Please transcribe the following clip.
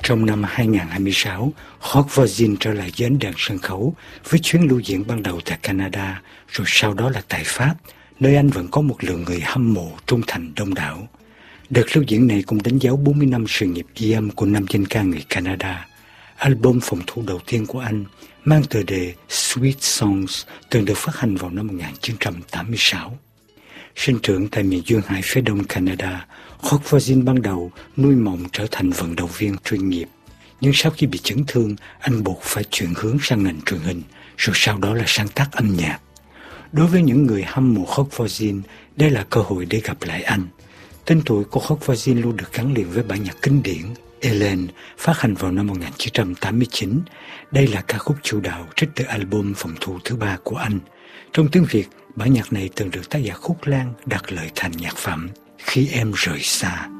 Trong năm 2026, Hawk Voisine trở lại với ánh đèn sân khấu với chuyến lưu diễn ban đầu tại Canada, rồi sau đó là tại Pháp, nơi anh vẫn có một lượng người hâm mộ trung thành đông đảo. Đợt lưu diễn này cũng đánh dấu 40 năm sự nghiệp ghi âm của nam danh ca người Canada. Album phòng thu đầu tiên của anh mang tựa đề Sweet Songs từng được phát hành vào năm 1986. Sinh trưởng tại miền duyên hải phía đông Canada, Hawk Voisine ban đầu nuôi mộng trở thành vận động viên chuyên nghiệp. Nhưng sau khi bị chấn thương, anh buộc phải chuyển hướng sang ngành truyền hình, rồi sau đó là sáng tác âm nhạc. Đối với những người hâm mộ Hawk Voisine, đây là cơ hội để gặp lại anh. Tên tuổi của Hawk Voisine luôn được gắn liền với bản nhạc kinh điển Ellen, phát hành vào năm 1989. Đây là ca khúc chủ đạo trích từ album phòng thu thứ 3 của anh. Trong tiếng Việt, bản nhạc này từng được tác giả Khúc Lan đặt lời thành nhạc phẩm Khi Em Rời Xa.